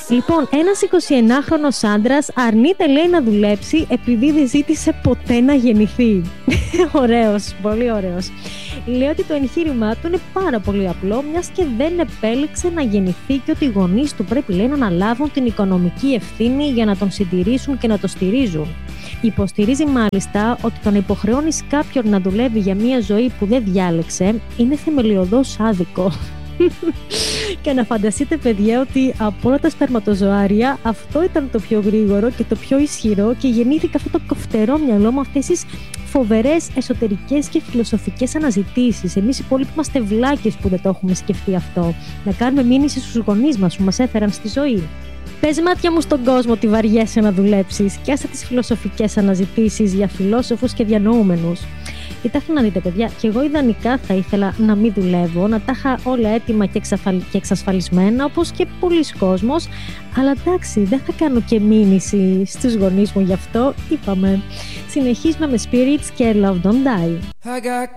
Λοιπόν, ένας 21χρονος άντρας αρνείται, λέει, να δουλέψει επειδή δεν ζήτησε ποτέ να γεννηθεί. Ωραίος, πολύ ωραίος. Λέει ότι το εγχείρημά του είναι πάρα πολύ απλό, μιας και δεν επέλεξε να γεννηθεί και ότι οι γονείς του πρέπει, λέει, να αναλάβουν την οικονομική ευθύνη για να τον συντηρήσουν και να το στηρίζουν. Υποστηρίζει μάλιστα ότι το να υποχρεώνεις κάποιον να δουλεύει για μια ζωή που δεν διάλεξε είναι θεμελιωδώς άδικο. Και να φανταστείτε, παιδιά, ότι από όλα τα σπερματοζωάρια αυτό ήταν το πιο γρήγορο και το πιο ισχυρό και γεννήθηκε αυτό το κοφτερό μυαλό με αυτές τις φοβερές εσωτερικές και φιλοσοφικές αναζητήσεις. Εμείς οι υπόλοιποι είμαστε βλάκες που δεν το έχουμε σκεφτεί αυτό. Να κάνουμε μήνυση στους γονείς μας που μας έφεραν στη ζωή. Πες, μάτια μου, στον κόσμο ότι βαριέσαι να δουλέψεις και άσε τις φιλοσοφικές αναζητήσεις για φιλόσοφους και διανοούμενους. Κοιτάξτε να δείτε, παιδιά, και εγώ ιδανικά θα ήθελα να μην δουλεύω, να τα είχα όλα έτοιμα και εξασφαλισμένα, όπως και πολλοί κόσμος, αλλά εντάξει, δεν θα κάνω και μήνυση στους γονείς μου γι' αυτό, είπαμε. Συνεχίζουμε με Spirits και Love Don't Die.